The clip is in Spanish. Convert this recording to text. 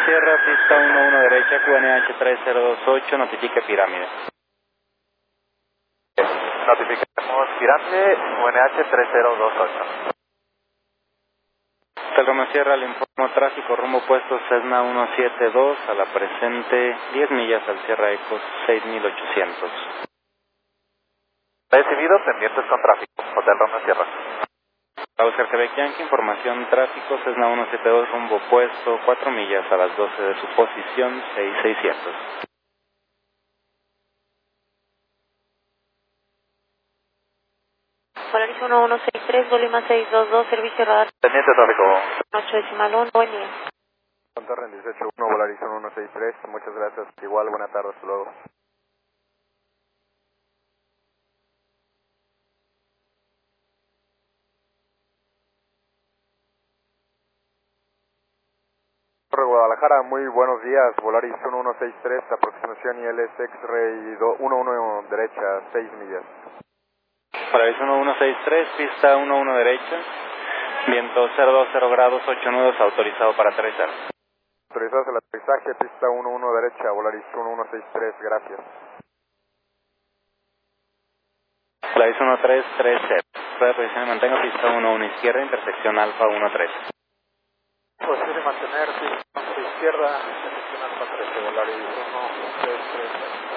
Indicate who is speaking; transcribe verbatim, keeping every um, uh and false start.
Speaker 1: Sierra, pista uno uno derecha, Q N H tres cero dos ocho, notifique pirámide.
Speaker 2: Notificamos pirámide, U N H tres cero dos ocho.
Speaker 1: Hotel Romeo Sierra, le informo tráfico rumbo opuesto Cessna ciento setenta y dos, a la presente diez millas al Sierra Eco seis mil ochocientos.
Speaker 2: Recibido, pendientes con tráfico, Hotel Romeo Sierra.
Speaker 1: Oscar Quebec Yankee, información tráfico, Cessna ciento setenta y dos rumbo opuesto, cuatro millas a las doce de su posición, seis mil seiscientos.
Speaker 3: Polaris uno uno seis tres, Bolima seis dos dos, servicio radar.
Speaker 2: Pendiente tráfico.
Speaker 3: ocho decimal uno, buen día.
Speaker 2: Contorren dieciocho uno, Volaris uno uno seis tres, muchas gracias. Igual, buena tarde, hasta luego. Torre Guadalajara, muy buenos días. Volaris uno uno seis tres, aproximación I L S X-Ray uno uno derecha, seis millas.
Speaker 1: Polaris uno uno seis tres, pista uno uno derecha, viento cero dos cero grados, ocho nudos, autorizado para aterrizar.
Speaker 2: Autorizados el aterrizaje, pista uno uno derecha, Volaris uno uno seis tres, gracias.
Speaker 1: Polaris uno tres tres cero, prueba de posición y mantenga pista uno uno izquierda, intersección Alfa uno tres.
Speaker 2: Posible mantener pista izquierda, intersección Alfa trece, Volaris uno tres tres.